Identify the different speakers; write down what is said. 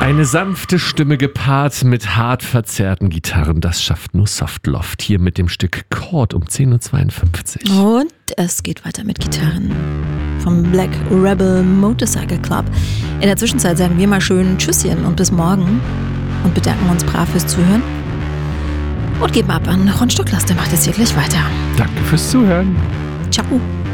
Speaker 1: Eine sanfte Stimme gepaart mit hart verzerrten Gitarren, das schafft nur Softloft. Hier mit dem Stück Chord um 10.52
Speaker 2: Uhr. Und es geht weiter mit Gitarren vom Black Rebel Motorcycle Club. In der Zwischenzeit sagen wir mal schön Tschüsschen und bis morgen und bedanken uns brav fürs Zuhören und geben ab an Ron Stocklaster, macht jetzt hier gleich weiter.
Speaker 1: Danke fürs Zuhören.
Speaker 2: Ciao.